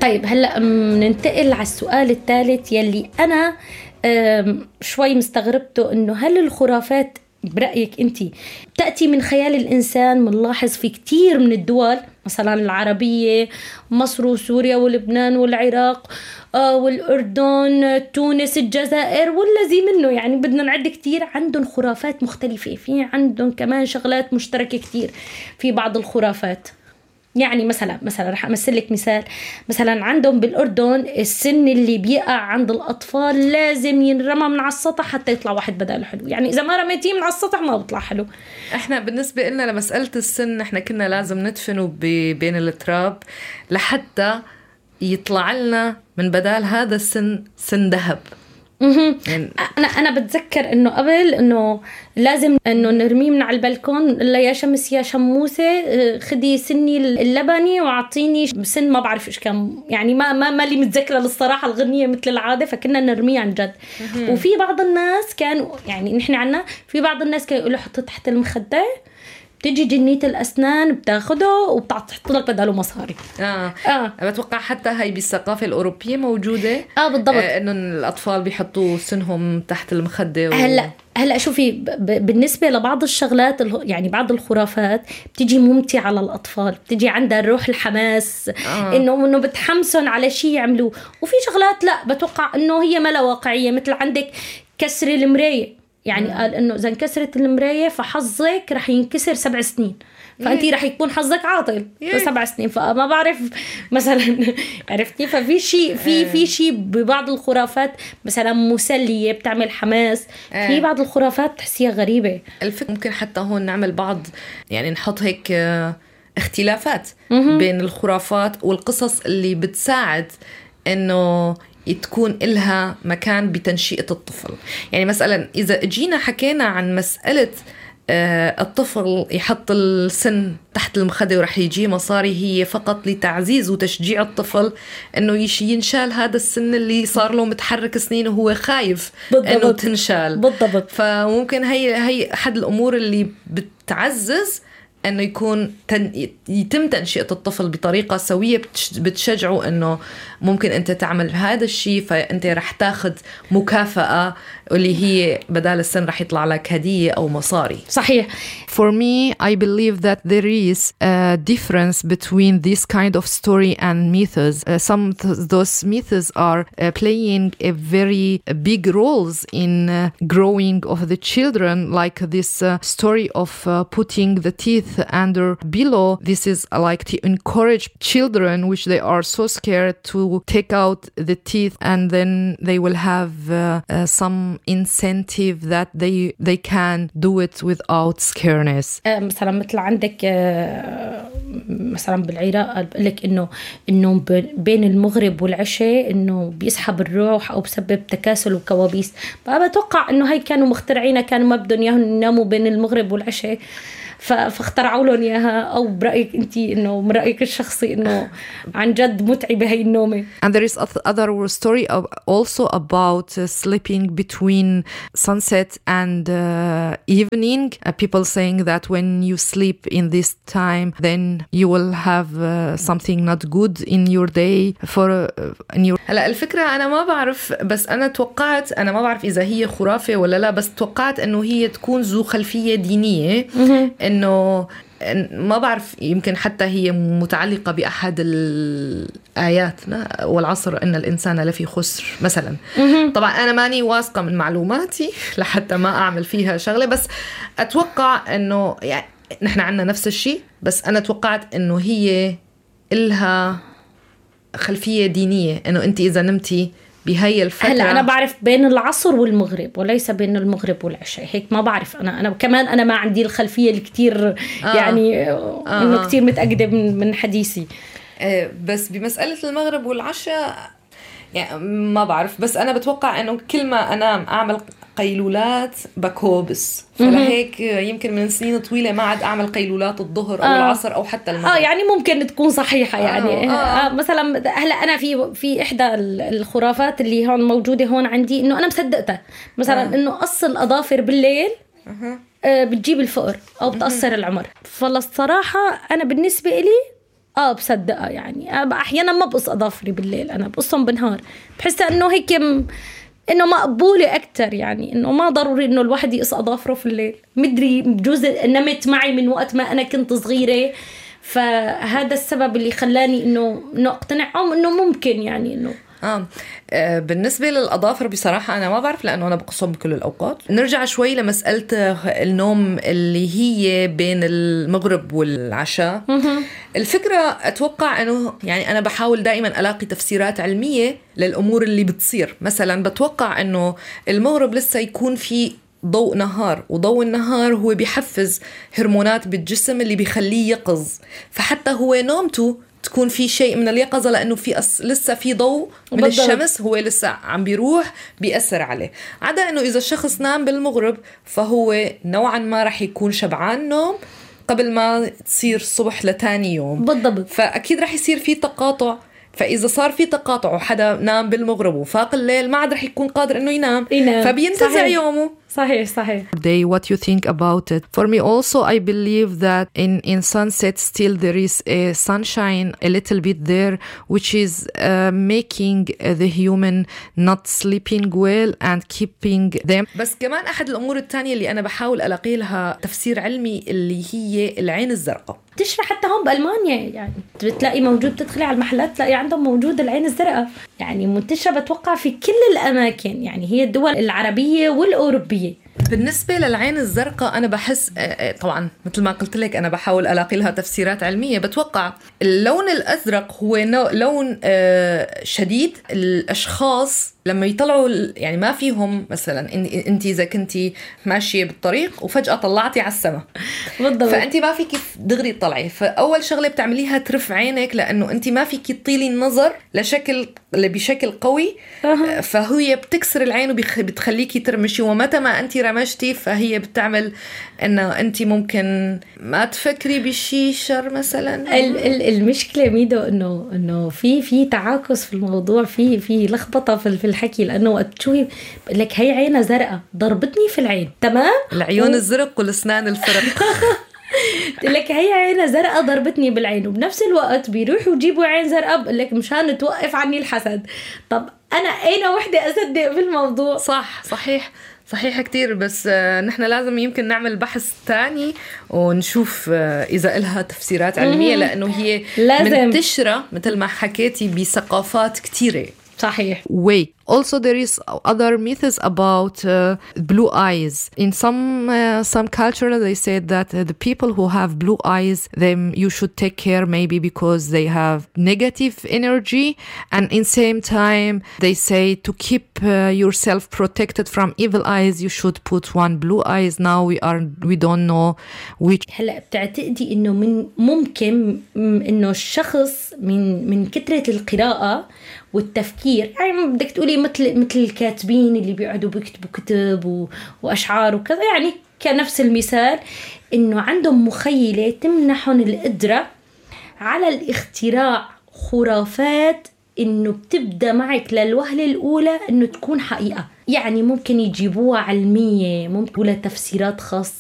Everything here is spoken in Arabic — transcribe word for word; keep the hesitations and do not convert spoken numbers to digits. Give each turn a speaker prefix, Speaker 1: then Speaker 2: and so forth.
Speaker 1: طيب هلأ ننتقل على السؤال الثالث يلي أنا شوي مستغربته، إنه هل الخرافات برأيك أنت تأتي من خيال الإنسان؟ منلاحظ في كتير من الدول مثلا العربية، مصر وسوريا ولبنان والعراق والأردن تونس الجزائر والذي منه، يعني بدنا نعد كتير، عندهم خرافات مختلفة، في عندهم كمان شغلات مشتركة كتير في بعض الخرافات. يعني مثلا مثلا رح أمثل لك مثال، مثلا عندهم بالأردن السن اللي بيقع عند الأطفال لازم ينرمى من على السطح حتى يطلع واحد بداله حلو، يعني إذا ما رميتيه من على السطح ما بيطلع حلو.
Speaker 2: احنا بالنسبة لنا لمسألة السن احنا كنا لازم ندفنه بين التراب لحتى يطلع لنا من بدال هذا السن سن ذهب.
Speaker 1: يعني انا انا بتذكر انه قبل انه لازم انه نرميه من على البلكون، لا يا شمس يا شموسه خدي سني اللبني واعطيني سن ما بعرف ايش كان، يعني ما ما ما لي متذكره للصراحه الغنيه مثل العاده، فكنا نرميه عن جد. وفي بعض الناس كانوا يعني نحن عنا في بعض الناس كانوا يقولوا حطه تحت المخده، بتيجي جنية الأسنان بتاخده وبتحط لك بداله مصاري.
Speaker 2: آه. آه. بتوقع حتى هاي بالثقافة الأوروبية موجودة.
Speaker 1: آه بالضبط.
Speaker 2: آه إنه الأطفال بيحطوا سنهم تحت المخدة. و...
Speaker 1: هلا هلا شوفي ب- بالنسبة لبعض الشغلات يعني بعض الخرافات بتيجي ممتعة على الأطفال، بتيجي عندها الروح الحماس. آه. إنه إنه بتحمسن على شيء يعملوه، وفي شغلات لا بتوقع إنه هي ما لا واقعية، مثل عندك كسر المراية، يعني مم. قال إنه إذا انكسرت المراية فحظك رح ينكسر سبع سنين، فأنتي رح يكون حظك عاطل سبع سنين، فما بعرف مثلا عرفتي. ففي شيء في في شيء ببعض الخرافات مثلا مسلية بتعمل حماس، في بعض الخرافات تحسيها غريبة.
Speaker 2: الفكرة ممكن حتى هون نعمل بعض يعني نحط هيك اختلافات مم. بين الخرافات والقصص اللي بتساعد إنه تكون إلها مكان بتنشئة الطفل. يعني مثلا إذا جينا حكينا عن مسألة الطفل يحط السن تحت المخدة ورح يجي مصاري، هي فقط لتعزيز وتشجيع الطفل إنه ينشال هذا السن اللي صار له متحرك سنين وهو خايف بالضبط. إنه تنشال
Speaker 1: بالضبط.
Speaker 2: فممكن هي هي أحد الأمور اللي بتعزز أنه يكون تن... يتم تنشئة الطفل بطريقة سوية بتشجعه أنه ممكن أنت تعمل هذا الشيء، فأنت رح تاخد مكافأة اللي هي بدال السن رح يطلع لك هدية أو مصاري.
Speaker 1: صحيح.
Speaker 2: For me, I believe that there is a difference between this kind of story and myths. Uh, some of those myths are uh, playing a very big roles in uh, growing of the children, like this uh, story of uh, putting the teeth under pillow. This is uh, like to encourage children, which they are so scared to take out the teeth, and then they will have uh, uh, some incentive that they they can do it without scareness.
Speaker 1: مثلا مثل عندك مثلا بالعراق بقولك انه انه بين المغرب والعشاء انه بيسحب الروح او بسبب تكاسل وكوابيس، فبتوقع انه هاي كانوا مخترعينها، كانوا ما بدهم اياهم يناموا بين المغرب والعشاء فاخترعوا لهم اياها. او برايك انت انه من رايك الشخصي انه عن جد متعبه هي النومه؟
Speaker 2: And there is other story also about uh, sleeping between sunset and uh, evening. Uh, people saying that when you sleep in this time, then you will have uh, something not good in your day. For uh, in your هلا الفكره انا ما بعرف، بس انا توقعت، انا ما بعرف اذا هي خرافه ولا لا، بس توقعت انه هي تكون ذو خلفيه دينيه، إنه ما بعرف يمكن حتى هي متعلقة بأحد الآيات والعصر إن الإنسان لفي خسر مثلا. طبعا أنا ماني واثقة من معلوماتي لحتى ما أعمل فيها شغلة، بس أتوقع إنه يعني نحن عنا نفس الشيء، بس أنا توقعت إنه هي إلها خلفية دينية، إنه أنت إذا نمتي بهاي الفترة.
Speaker 1: هلا أنا بعرف بين العصر والمغرب وليس بين المغرب والعشاء، هيك ما بعرف أنا أنا كمان أنا ما عندي الخلفية الكتير آه. يعني آه. إنه كتير متأكدة من من حديثي.
Speaker 2: آه بس بمسألة المغرب والعشاء يعني ما بعرف، بس أنا بتوقع إنه كل ما أنا أعمل قيلولات بكوبس، فلهيك يمكن من سنين طويلة ما عاد أعمل قيلولات الظهر أو آه. العصر أو حتى المغرب.
Speaker 1: آه يعني ممكن تكون صحيحة يعني. آه. آه. آه مثلا هلا أنا في في إحدى الخرافات اللي هون موجودة هون عندي إنه أنا مصدقتها، مثلا آه. إنه قص الأظافر بالليل آه. آه بتجيب الفقر أو بتقصر العمر. فالصراحة أنا بالنسبة إلي اه بصدقها. يعني أنا احيانا ما بقص اظافري بالليل، انا بقصهم بالنهار. بحس انه هيك م... انه مقبوله اكتر، يعني انه ما ضروري انه الواحد يقص اظافره في الليل. مدري بجوز نمت معي من وقت ما انا كنت صغيره، فهذا السبب اللي خلاني انه انه اقتنع او انه ممكن يعني انه
Speaker 2: آه. آه بالنسبة للأظافر بصراحة أنا ما بعرف، لأنه أنا بقصهم بكل الأوقات. نرجع شوي لمسألة النوم اللي هي بين المغرب والعشاء. الفكرة أتوقع أنه يعني أنا بحاول دائما ألاقي تفسيرات علمية للأمور اللي بتصير. مثلا بتوقع أنه المغرب لسه يكون في ضوء نهار، وضوء النهار هو بيحفز هرمونات بالجسم اللي بيخليه يقظ، فحتى هو نومته تكون في شيء من اليقظة، لأنه في أص... لسه في ضوء من بالضبط. الشمس هو لسه عم بيروح بيأثر عليه. عدا أنه إذا الشخص نام بالمغرب فهو نوعا ما رح يكون شبعان نوم قبل ما تصير الصبح لتاني يوم
Speaker 1: بالضبط،
Speaker 2: فأكيد رح يصير في تقاطع. فإذا صار في تقاطع وحدا نام بالمغرب وفاق الليل ما عاد رح يكون قادر إنه ينام, ينام. فبينتزع يومه.
Speaker 1: صحيح صحيح.
Speaker 2: Day, what you think about it? For me also, I believe that in in sunset still there is a sunshine a little bit there, which is uh, making the human not sleeping well and keeping them. بس كمان أحد الأمور الثانية اللي أنا بحاول ألاقي لها تفسير علمي اللي هي العين الزرقاء.
Speaker 1: تشرح حتى هون بألمانيا، يعني بتلاقي موجود، تدخلي على المحلات تلاقي عندهم موجود العين الزرقاء، يعني منتشرة بتوقع في كل الأماكن، يعني هي الدول العربية والأوروبية.
Speaker 2: بالنسبة للعين الزرقاء أنا بحس طبعا مثل ما قلت لك أنا بحاول ألاقي لها تفسيرات علمية. بتوقع اللون الأزرق هو لون شديد. الأشخاص لما يطلعوا يعني ما فيهم، مثلا انت اذا كنتي ماشيه بالطريق وفجاه طلعتي على السماء فانت ما فيك دغري تطلعي، فاول شغله بتعمليها ترف عينك لانه انت ما فيك تطيلي النظر لشكل بشكل قوي، فهي بتكسر العين وبتخليكي ترمشي، ومتى ما انت رمشتي فهي بتعمل انه انت ممكن ما تفكري بشي شر مثلا.
Speaker 1: المشكله ميدو انه انه في في تعاكس في الموضوع، في في لخبطه في الحكي، لانه وقت تشوفي لك هي عينها زرقاء ضربتني في العين، تمام،
Speaker 2: العيون و... الزرق والاسنان الفرق
Speaker 1: لك هي عينها زرقاء ضربتني بالعين، وبنفس الوقت بيروحوا يجيبوا عين زرقاء بقول لك مشان توقف عني الحسد. طب انا اين وحده اصدق بالموضوع؟
Speaker 2: صح صحيح صحيح كتير، بس نحن لازم يمكن نعمل بحث تاني ونشوف إذا إلها تفسيرات علمية، لأنه هي لازم. منتشرة مثل ما حكيتي بثقافات كتيرة.
Speaker 1: صحيح.
Speaker 2: Wait. Also, there is other myths about uh, blue eyes. In some uh, some culture, they said that uh, the people who have blue eyes, them you should take care maybe because they have negative energy, and in same time they say to keep uh, yourself protected from evil eyes, you should put one blue eyes. Now we are we don't know which.
Speaker 1: هلا بتعتقدي إنه من ممكن إنه الشخص من من كثرة القراءة والتفكير، يعني بدك تقولي مثل مثل الكاتبين اللي بيقعدوا بيكتبوا كتب و... وأشعار وكذا، يعني كنفس المثال إنه عندهم مخيلة تمنحهم القدرة على الاختراع خرافات إنه بتبدأ معك للوهلة الأولى إنه تكون حقيقة. يعني ممكن يجيبوها علمية، ممكن لها تفسيرات خاصة